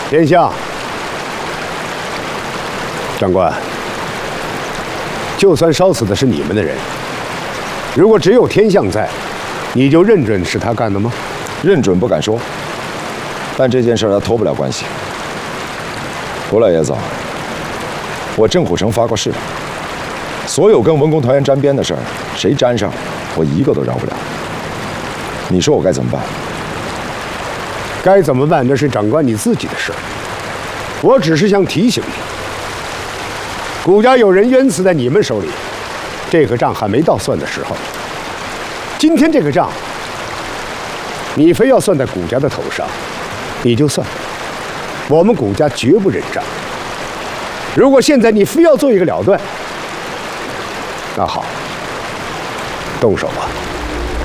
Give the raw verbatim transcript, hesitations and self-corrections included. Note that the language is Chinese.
天相，长官，就算烧死的是你们的人，如果只有天相在，你就认准是他干的吗？ 认准不敢说，但这件事他脱不了关系。胡老爷子，我镇虎城发过誓，所有跟文工团员沾边的事儿，谁沾上，我一个都饶不了。你说我该怎么办？ 该怎么办，那是长官你自己的事。我只是想提醒你，谷家有人冤死在你们手里，这个账还没到算的时候。今天这个账，你非要算在谷家的头上，你就算，我们谷家绝不认账。如果现在你非要做一个了断，那好，动手吧。